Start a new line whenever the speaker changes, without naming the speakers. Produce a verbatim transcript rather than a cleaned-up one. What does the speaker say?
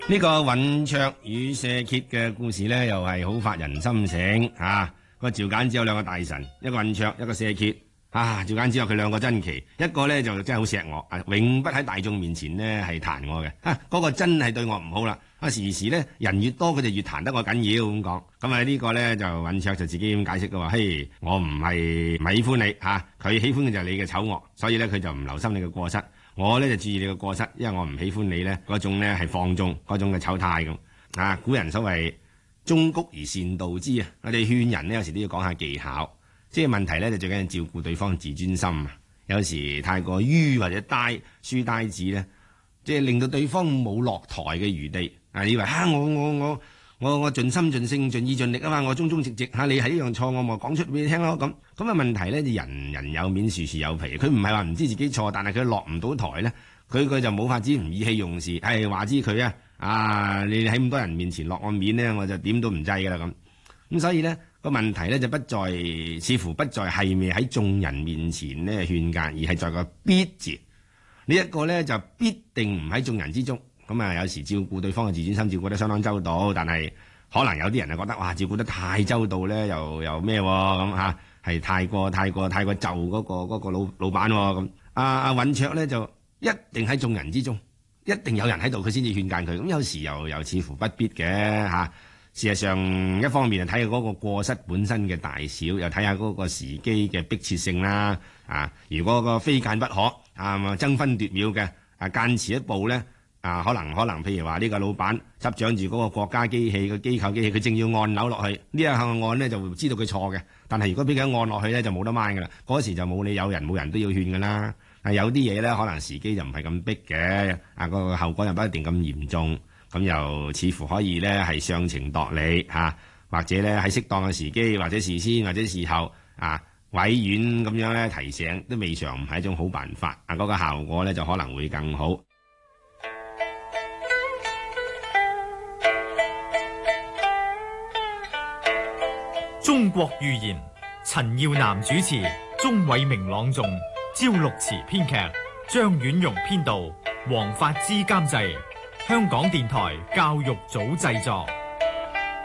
呢個尹卓與謝傑嘅故事呢，又係好發人心醒啊！個趙簡子有兩個大臣，一個尹卓，一個謝傑啊！趙簡子話佢兩個真奇，一個呢就真係好錫我，啊，永不喺大眾面前呢係彈我嘅，啊，嗰、嗰個真係對我唔好啦。啊，時時呢人越多，佢就越彈得我緊要咁講。咁啊呢個呢，就尹卓就自己咁解釋嘅話，嘿，我唔係唔係喜歡你嚇，佢、啊、喜歡嘅就係你嘅醜惡，所以呢，佢就唔留心你嘅過失。我呢就注意你嘅過失，因為我唔喜歡你呢嗰種呢係放縱嗰種嘅醜態咁。啊，古人所謂忠谷而善道之啊，我哋勸人呢，有時都要講下技巧。即係問題呢，就最緊要照顧對方自尊心啊。有時太過迂或者呆書呆子呢，即係令到對方冇落台嘅餘地。啊！以為嚇、啊、我我我我我盡心盡性盡意盡力啊嘛！我忠忠直直嚇，你係呢樣錯，我咪講出俾你聽咯。咁咁嘅問題咧，人人有面，樹樹有皮。佢唔係話唔知自己錯，但係佢落唔到台咧，佢佢就冇法子唔意氣用事。係話知佢啊！啊，你喺咁多人面前落我面咧，我就點都唔制㗎啦咁。咁所以咧個問題咧就不在，似乎不在係咪喺眾人面前咧勸諫，而係在個必字。呢一個咧就必定唔喺眾人之中。咁啊，有時照顧對方嘅自尊心照顧得相當周到，但係可能有啲人啊覺得哇，照顧得太周到咧，又又咩咁嚇，係太過太過太過就嗰、嗰個嗰、嗰個老老闆咁。阿阿尹卓咧就一定喺眾人之中，一定有人喺度，佢先至勸諫佢。咁有時又又似乎不必嘅嚇、啊。事實上，一方面就睇下嗰個過失本身嘅大小，又睇下嗰個時機嘅迫切性啦。啊，如果個非諫不可啊，爭分奪秒嘅啊，間遲一步咧。啊，可能可能，譬如話呢個老闆執掌住嗰個國家機器個機構機器，佢正要按鈕落去，呢一項按呢就會知道佢錯嘅。但係如果俾佢按落去呢，就冇得掹噶啦。嗰時就冇理有人冇人都要勸噶啦。啊，有啲嘢呢，可能時機就唔係咁逼嘅，啊個後果又不一定咁嚴重，咁又似乎可以呢係上情度理嚇、啊，或者呢喺適當嘅時機，或者事先或者事後啊委婉咁樣呢提醒，都未嘗唔係一種好辦法。啊，嗰、嗰個效果呢就可能會更好。
中國寓言，陳耀南主持，鍾偉明朗誦，焦六慈編劇，張婉容編導，黃發之監製，香港電台教育組製作。